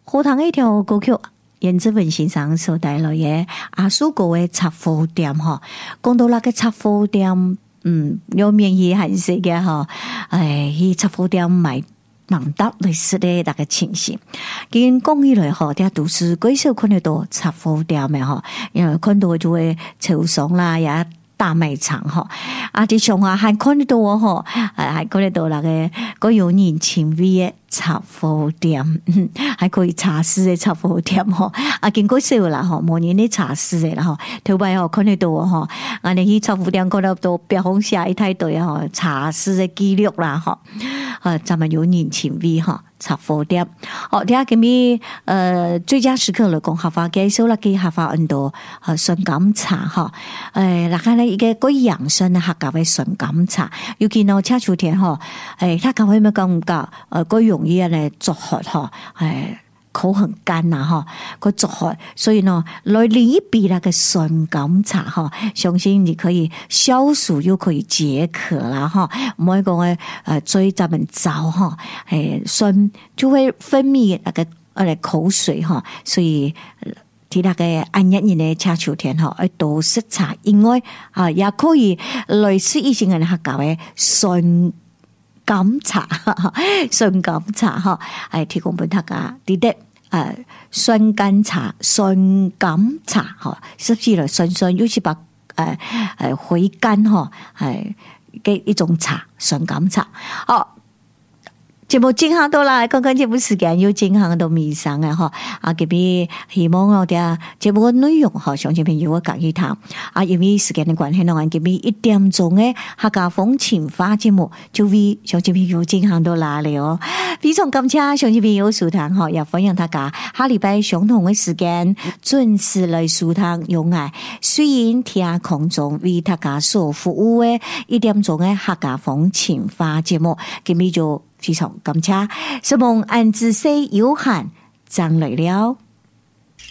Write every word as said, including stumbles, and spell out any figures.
荷塘一条歌曲，颜子文先生所帶來嘅阿叔哥嘅雜貨店嗬，講到那個雜貨店，嗯，有免疫限制嘅嗬，誒，去雜貨店買難得類似嘅那個情形。見講起來嗬，啲都市幾少看得到雜貨店嘅嗬，因為看到就會超商啦，也大賣場嗬，啊，啲上下還看得到嗬，誒，還看得到那個個有人情味嘅雜貨店，還可以茶室嘅雜貨店嗬，啊，見過少啦嗬，模擬啲茶室嘅啦嗬，頭擺嗬看得到嗬，我哋去雜貨店看到到標紅寫一大堆嗬，茶室嘅記錄啦嗬，啊，咱們有人情味嗬。雜貨店，哦，聽下今日誒最佳時刻嚟講客家介紹啦，給客家很多誒純感茶嗬，誒，嗱，看咧一個嗰養生嘅客家嘅純感茶，尤其到車秋天嗬，誒，他講會咩感覺？誒，嗰容易咧作渴嗬，誒。口很乾呐，哈，個作渴，所以呢，來嚟一杯那個純感茶，哈，相信你可以消暑又可以解渴啦，哈，唔可以講誒，誒，追咱們早，哈，誒，酸就會分泌那個誒口水，哈，所以睇那個按一年嘅茶秋天，哈，誒，多食茶，應該啊，也可以類似以前嘅客家嘅純感茶，純感茶，哈，係提供俾大家啲啲。誒，酸甘茶、酸感茶，嗬，甚至嚟酸酸，尤其把誒誒回甘，嗬，係嘅一種茶，酸感茶。哦，節目進行到啦，剛剛節目時間要進行到尾聲嘅，嗬，啊，特別希望我哋節目嘅內容，嗬，上次朋友我講一談，啊，因為時間嘅關係，我哋特別一點鐘嘅客家風情話節目就為上次朋友進行到哪裡哦。非常感謝上次朋友收聽，嗬，也歡迎大家下禮拜相同嘅時間準時來收聽用愛雖然聽空中為大家所服務嘅一點鐘嘅客家風情話節目，今日就非常感謝，希望按自西有限，讚來了。